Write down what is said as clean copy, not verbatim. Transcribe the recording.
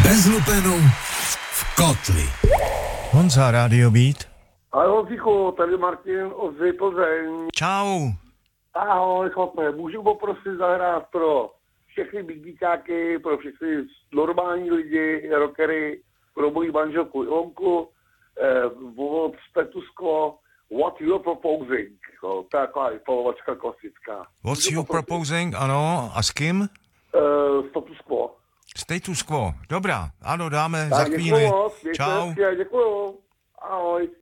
Bez lupenu v kotli. Honza, Radio Beat. Ahoj Honzíku, tady Martin Ozzy Plzeň. Čau. Ahoj chlape, můžu poprosit zahrát pro všechny bigíťáky, pro všechny normální lidi, rockery, pro moji manželku Ilonku, od Status Quo, What You're Proposing. To je taková polovačka klasická. What's you proposing, ano, a s kým? Status Quo. Status Quo, dobrá, ano, dáme Tak, za chvíli. Děkuju moc, Čau. děkuju. Ahoj.